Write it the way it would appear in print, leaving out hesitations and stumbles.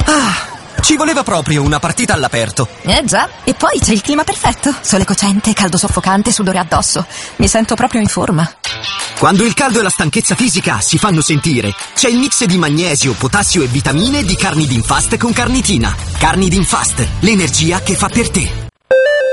Ci voleva proprio una partita all'aperto. Già, e poi c'è il clima perfetto. Sole cocente, caldo soffocante, sudore addosso. Mi sento proprio in forma. Quando il caldo e la stanchezza fisica si fanno sentire, c'è il mix di magnesio, potassio e vitamine di Carnidin Fast con carnitina. Carnidin Fast, l'energia che fa per te.